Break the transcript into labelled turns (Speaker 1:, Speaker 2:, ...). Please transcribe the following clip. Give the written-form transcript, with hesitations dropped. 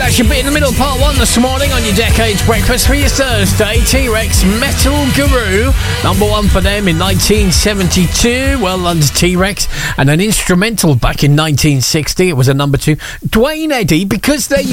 Speaker 1: That's your bit in the middle, part one this morning on your Decades Breakfast for your Thursday. T-Rex, Metal Guru, number one for them in 1972. Well done to T-Rex. And an instrumental back in 1960. It was a number two. Dwayne Eddy, because they're